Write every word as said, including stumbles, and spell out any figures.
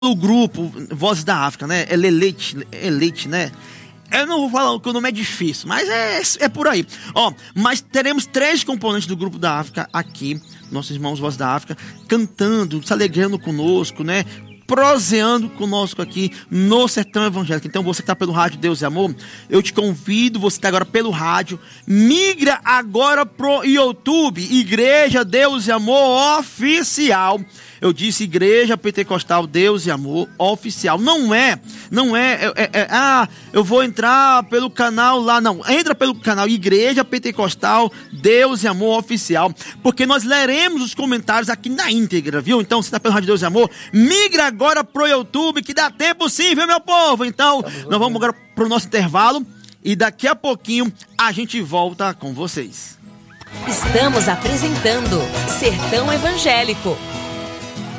O grupo Vozes da África, né? É Elite, Elite, né? Eu não vou falar que o nome é difícil, mas é, é por aí. Ó, mas teremos três componentes do grupo da África aqui, nossos irmãos Vozes da África, cantando, se alegrando conosco, né? Proseando conosco aqui no Sertão Evangélico. Então você que está pelo rádio Deus e Amor, eu te convido, você que está agora pelo rádio, migra agora pro YouTube, Igreja Deus e Amor Oficial. Eu disse Igreja Pentecostal Deus e Amor Oficial. Não é, não é, é, é, é, ah, eu vou entrar pelo canal lá. Não, entra pelo canal Igreja Pentecostal Deus e Amor Oficial, porque nós leremos os comentários aqui na íntegra, viu? Então, você está pelo rádio Deus e Amor, migra agora pro YouTube, que dá tempo sim, viu, meu povo? Então, nós vamos agora pro nosso intervalo e daqui a pouquinho a gente volta com vocês. Estamos apresentando Sertão Evangélico.